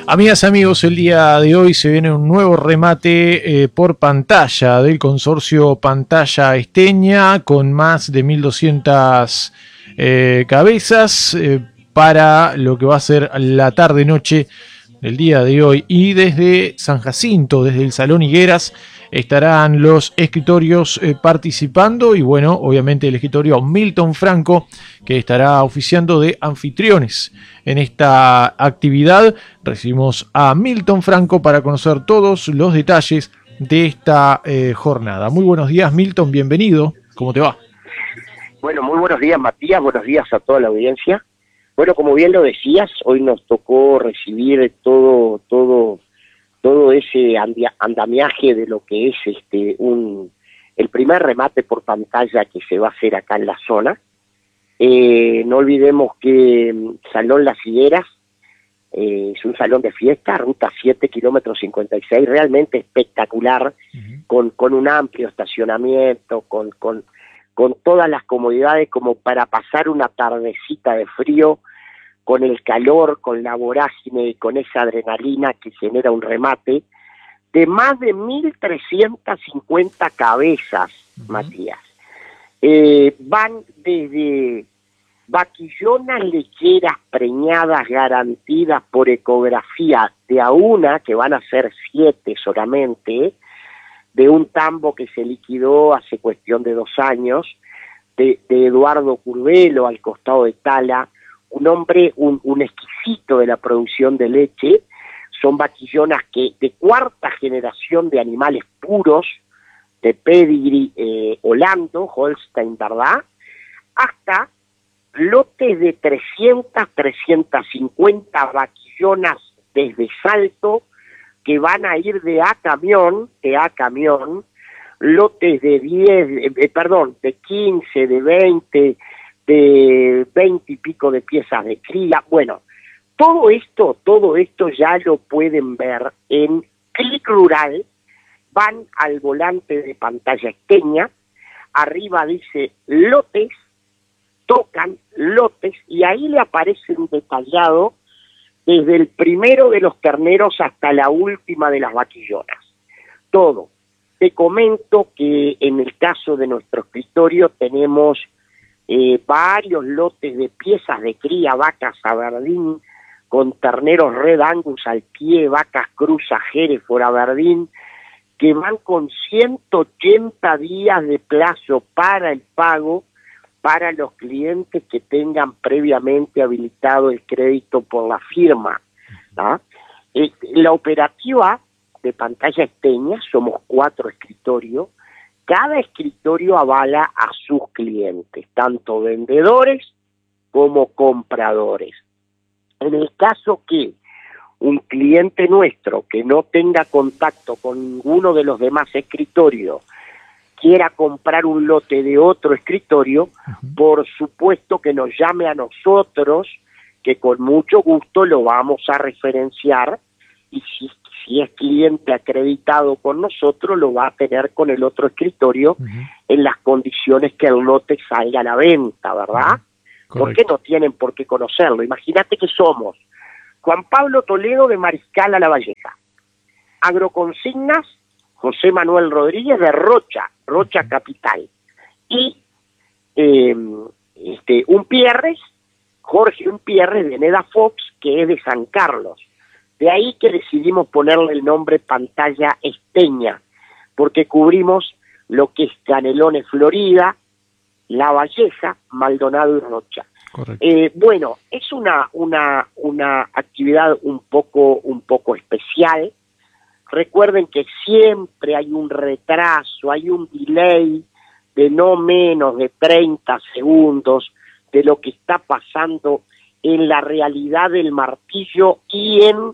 Amigas, amigos, el día de hoy se viene un nuevo remate por pantalla del consorcio Pantalla Esteña con más de 1200 cabezas para lo que va a ser la tarde-noche del día de hoy. Y desde San Jacinto, desde el Salón Higueras, estarán los escritorios participando y bueno, obviamente el escritorio Milton Franco, que estará oficiando de anfitriones en esta actividad. Recibimos a Milton Franco para conocer todos los detalles de esta jornada. Muy buenos días, Milton, bienvenido. ¿Cómo te va? Bueno, muy buenos días, Matías, buenos días a toda la audiencia. Bueno, como bien lo decías, hoy nos tocó recibir todo ese andamiaje de lo que es el primer remate por pantalla que se va a hacer acá en la zona. No olvidemos que Salón Las Higueras es un salón de fiesta, ruta 7, kilómetro 56, realmente espectacular, con un amplio estacionamiento, con todas las comodidades como para pasar una tardecita de frío, con el calor, con la vorágine y con esa adrenalina que genera un remate de más de 1350 cabezas, Matías. Van desde vaquillonas lecheras preñadas garantidas por ecografía de a una, que van a ser 7 solamente, de un tambo que se liquidó hace cuestión de 2 años, de Eduardo Curvelo al costado de Tala, un hombre, un exquisito de la producción de leche. Son vaquillonas que de cuarta generación de animales puros, de pedigree Holando, Holstein, ¿verdad? Hasta lotes de 350 vaquillonas desde Salto, que van a ir de a camión, lotes de 15, de 20, de 20 y pico de piezas de cría. Bueno, todo esto ya lo pueden ver en Clic Rural. Van al volante de Pantalla Esteña, arriba dice lotes, tocan lotes y ahí le aparece un detallado desde el primero de los terneros hasta la última de las vaquillonas. Todo. Te comento que en el caso de nuestro escritorio tenemos varios lotes de piezas de cría, vacas Aberdeen, con terneros Red Angus al pie, vacas Cruz Hereford Aberdeen, que van con 180 días de plazo para el pago para los clientes que tengan previamente habilitado el crédito por la firma, ¿no? La operativa de Pantalla Esteña, somos 4 escritorios, cada escritorio avala a sus clientes, tanto vendedores como compradores. En el caso que un cliente nuestro que no tenga contacto con ninguno de los demás escritorios quiera comprar un lote de otro escritorio, por supuesto que nos llame a nosotros, que con mucho gusto lo vamos a referenciar, y si es cliente acreditado con nosotros, lo va a tener con el otro escritorio en las condiciones que el lote salga a la venta, ¿verdad? Porque no tienen por qué conocerlo. Imagínate que somos Juan Pablo Toledo de Mariscal a la Valleja, Agroconsignas José Manuel Rodríguez de Rocha Capital, y Jorge Unpierres de Neda Fox, que es de San Carlos. De ahí que decidimos ponerle el nombre Pantalla Esteña, porque cubrimos lo que es Canelones, Florida, La Valleja, Maldonado y Rocha. Bueno, es una actividad un poco especial. Recuerden que siempre hay un retraso, hay un delay de no menos de 30 segundos de lo que está pasando en la realidad del martillo y en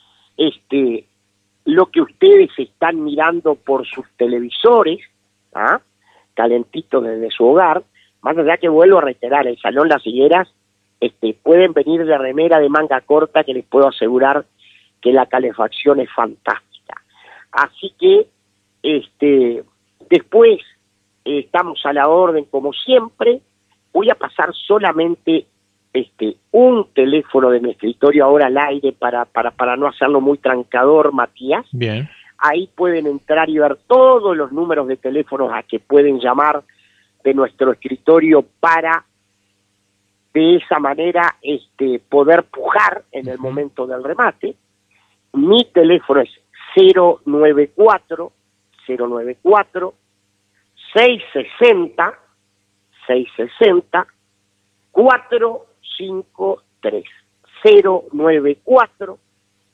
lo que ustedes están mirando por sus televisores, calentitos desde su hogar. Más allá que vuelvo a reiterar, el Salón Las Higueras, pueden venir de remera de manga corta, que les puedo asegurar que la calefacción es fantástica. Así que después estamos a la orden como siempre. Voy a pasar solamente un teléfono de mi escritorio ahora al aire para no hacerlo muy trancador, Matías. Bien. Ahí pueden entrar y ver todos los números de teléfonos a que pueden llamar de nuestro escritorio para de esa manera poder pujar en el momento del remate. Mi teléfono es 094 660 453 094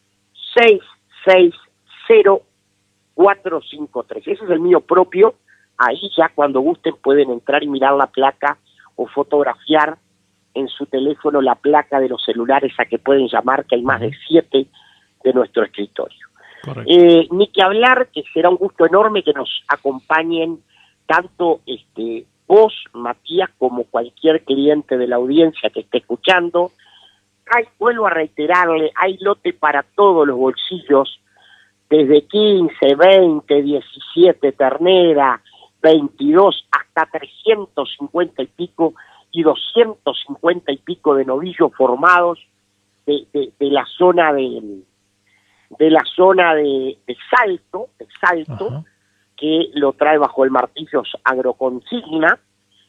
660 453. Ese es el mío propio. Ahí ya cuando gusten pueden entrar y mirar la placa o fotografiar en su teléfono la placa de los celulares a que pueden llamar, que hay más de 7 de nuestro escritorio. Ni que hablar, que será un gusto enorme que nos acompañen tanto vos, Matías, como cualquier cliente de la audiencia que esté escuchando. Vuelvo a reiterarle, hay lote para todos los bolsillos, desde 15, 20, 17 ternera, 22 hasta 350 y pico y 250 y pico de novillos formados de la zona de Salto, que lo trae bajo el martillo Agroconsigna,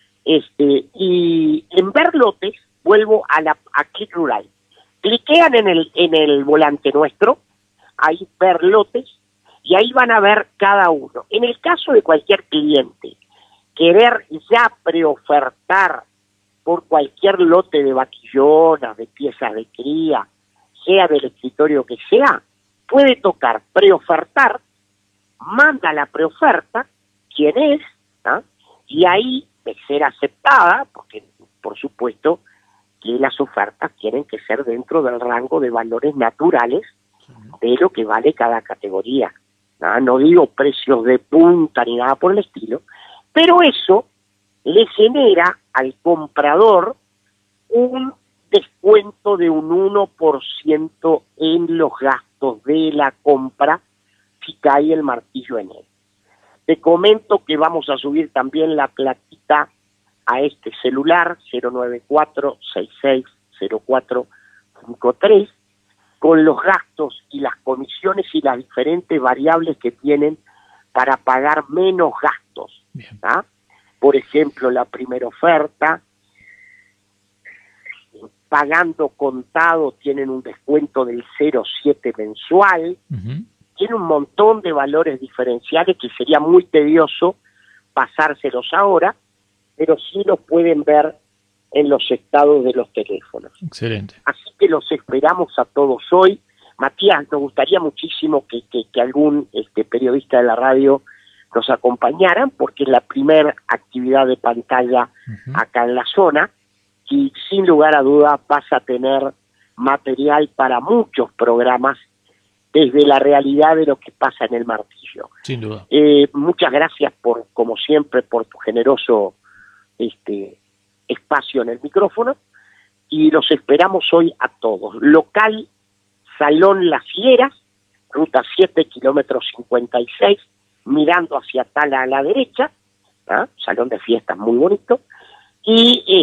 y en ver lotes, vuelvo a Clic Rural. Cliquean en el volante nuestro, ahí ver lotes, y ahí van a ver cada uno. En el caso de cualquier cliente, querer ya preofertar por cualquier lote de vaquillonas, de piezas de cría, sea del escritorio que sea, puede tocar preofertar, manda la preoferta, quién es, ¿ah? Y ahí de ser aceptada, porque por supuesto que las ofertas tienen que ser dentro del rango de valores naturales de lo que vale cada categoría. No digo precios de punta ni nada por el estilo, pero eso le genera al comprador un descuento de un 1% en los gastos de la compra si cae el martillo en él. Te comento que vamos a subir también la plaquita a este celular 094-660453 con los gastos y las comisiones y las diferentes variables que tienen para pagar menos gastos. ¿Ah? Por ejemplo, la primera oferta, pagando contado tienen un descuento del 0,7 mensual, tiene un montón de valores diferenciales que sería muy tedioso pasárselos ahora, pero sí los pueden ver en los estados de los teléfonos. Excelente. Así que los esperamos a todos hoy. Matías, nos gustaría muchísimo que algún periodista de la radio nos acompañaran, porque es la primera actividad de pantalla acá en la zona, y sin lugar a dudas vas a tener material para muchos programas desde la realidad de lo que pasa en el martillo. Sin duda. Muchas gracias como siempre, por tu generoso espacio en el micrófono, y los esperamos hoy a todos. Local Salón Las Fieras, ruta 7, kilómetro 56, mirando hacia Tala a la derecha, salón de fiestas muy bonito, y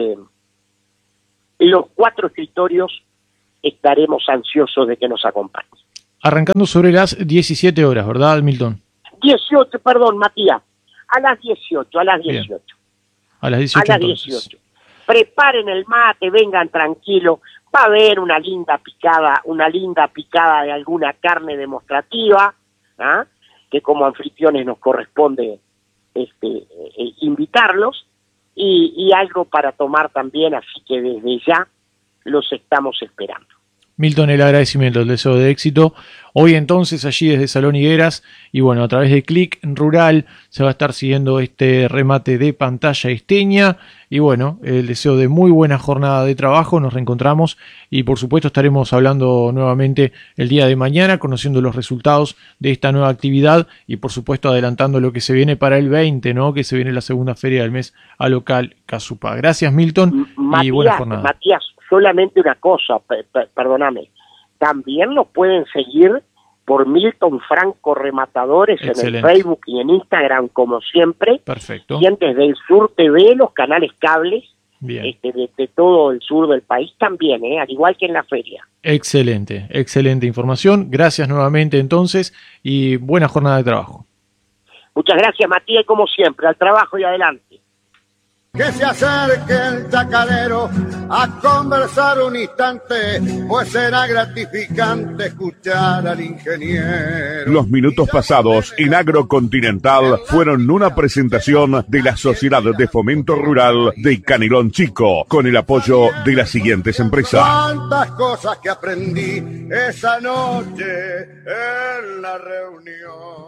los 4 escritorios estaremos ansiosos de que nos acompañen. Arrancando sobre las 17 horas, ¿verdad, Milton? 18, perdón, Matías, a las 18. Bien. A las 18 a las 18. Preparen el mate, vengan tranquilos, va a haber una linda picada de alguna carne demostrativa, que como anfitriones nos corresponde invitarlos, y algo para tomar también, así que desde ya los estamos esperando. Milton, el agradecimiento, el deseo de éxito. Hoy entonces allí desde Salón Higueras, y bueno, a través de Clic Rural se va a estar siguiendo este remate de pantalla esteña, y bueno, el deseo de muy buena jornada de trabajo. Nos reencontramos y por supuesto estaremos hablando nuevamente el día de mañana, conociendo los resultados de esta nueva actividad y por supuesto adelantando lo que se viene para el 20, ¿no? Que se viene la segunda feria del mes a local Casupa. Gracias, Milton, y buena jornada. Matías, solamente una cosa, perdóname, también nos pueden seguir por Milton Franco Rematadores. Excelente. En el Facebook y en Instagram, como siempre. Perfecto. Y desde el Sur TV, los canales cables, Bien. De todo el sur del país también, al igual que en la feria. Excelente, excelente información. Gracias nuevamente entonces y buena jornada de trabajo. Muchas gracias, Matías, y como siempre, al trabajo y adelante. Que se acerque el chacarero a conversar un instante, pues será gratificante escuchar al ingeniero. Los minutos pasados en Agrocontinental fueron una presentación de la Sociedad de Fomento Rural de Canelón Chico, con el apoyo de las siguientes empresas. Tantas cosas que aprendí esa noche en la reunión.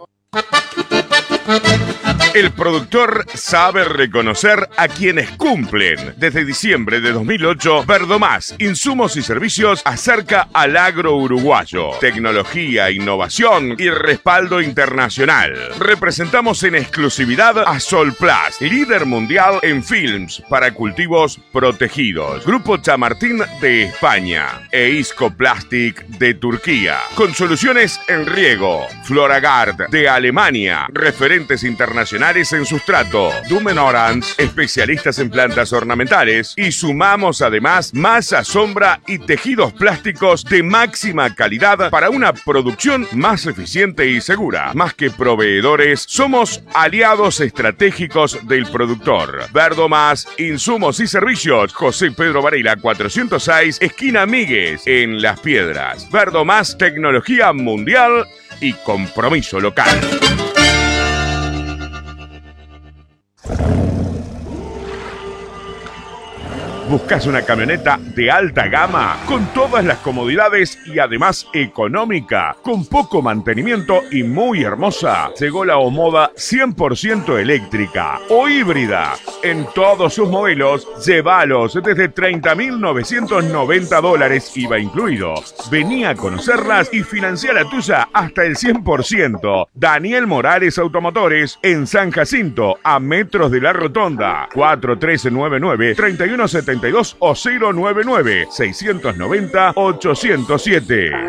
El productor sabe reconocer a quienes cumplen. Desde diciembre de 2008, Verdomás, insumos y servicios acerca al agro uruguayo. Tecnología, innovación y respaldo internacional. Representamos en exclusividad a Solplast, líder mundial en films para cultivos protegidos. Grupo Chamartín de España e Isco Plastic de Turquía. Con soluciones en riego. Floragard de Alemania. Referentes internacionales en sustrato. Dumen Orange, especialistas en plantas ornamentales. Y sumamos además masa, sombra y tejidos plásticos de máxima calidad para una producción más eficiente y segura. Más que proveedores, somos aliados estratégicos del productor. Verdomás, insumos y servicios. José Pedro Varela 406, esquina Míguez, en Las Piedras. Verdomás, tecnología mundial y compromiso local. ¿Buscas una camioneta de alta gama con todas las comodidades y además económica, con poco mantenimiento y muy hermosa? Llegó la Omoda 100% eléctrica o híbrida. En todos sus modelos, llévalos desde $30.990 IVA incluido. Vení a conocerlas y financia la tuya hasta el 100%. Daniel Morales Automotores en San Jacinto, a metros de la Rotonda. 4399-3172 o 099-690-807.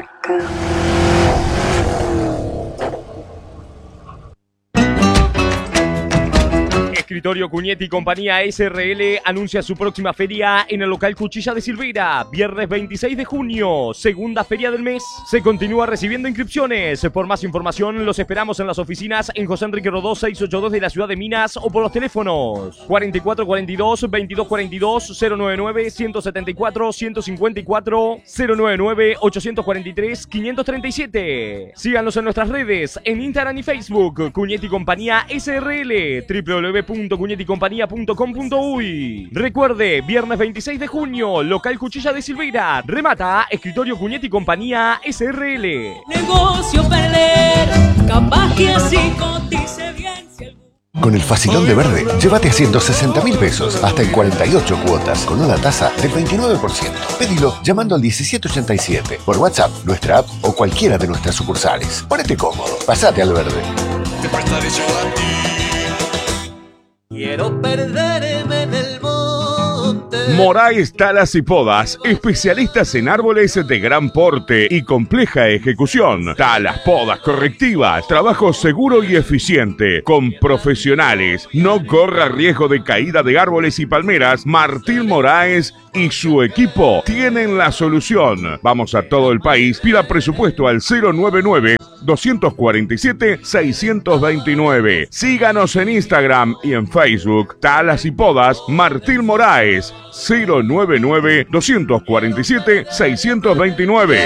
Escritorio Cuñetti y Compañía SRL anuncia su próxima feria en el local Cuchilla de Silveira, viernes 26 de junio, segunda feria del mes. Se continúa recibiendo inscripciones. Por más información, los esperamos en las oficinas en José Enrique Rodó 682 de la ciudad de Minas o por los teléfonos 4442-2242, 099-174-154, 099-843-537. Síganos en nuestras redes, en Instagram y Facebook, Cuñetti y Compañía SRL, www.cuñetticompañía.com.uy. Recuerde, viernes 26 de junio, local Cuchilla de Silveira. Remata Escritorio Cuñetti y Compañía SRL. Negocio perder, capaz que así cotice bien. Con el Facilón de Verde, llévate a 160.000 pesos hasta en 48 cuotas con una tasa del 29%. Pedilo llamando al 1787 por WhatsApp, nuestra app o cualquiera de nuestras sucursales. Ponete cómodo, pasate al Verde. Quiero perderme en el monte. Moraes Talas y Podas, especialistas en árboles de gran porte y compleja ejecución. Talas, podas correctivas, trabajo seguro y eficiente, con profesionales. No corra riesgo de caída de árboles y palmeras. Martín Moraes y su equipo tienen la solución. Vamos a todo el país. Pida presupuesto al 099-247-629. Síganos en Instagram y en Facebook. Talas y Podas, Martín Moraes. 099-247-629.